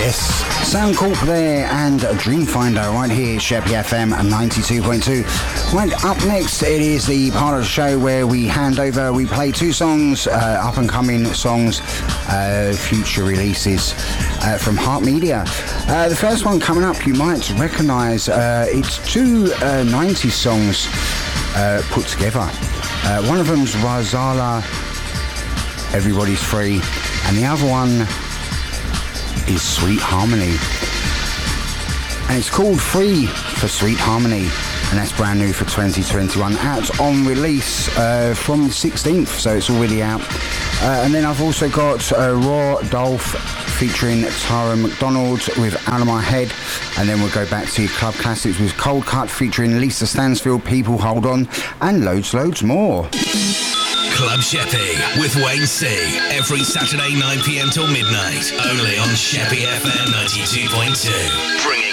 Soundcorp there and Dreamfinder right here, Sheppy FM 92.2. Right, up next, it is the part of the show where we play two songs, up and coming songs, future releases from Heart Media. The first one coming up, you might recognise, it's two 90s songs put together. One of them's Razala, Everybody's Free, and the other one is Sweet Harmony, and it's called Free for Sweet Harmony, and that's brand new for 2021, out on release from the 16th, so it's already out. And then I've also got Raw Dolph featuring Tara McDonald with Out of My Head, and then we'll go back to Club Classics with Cold Cut featuring Lisa Stansfield, People Hold On, and loads more. Club Sheppy with Wayne C. Every Saturday 9 p.m. till midnight. Only on Sheppy FM 92.2. Bringing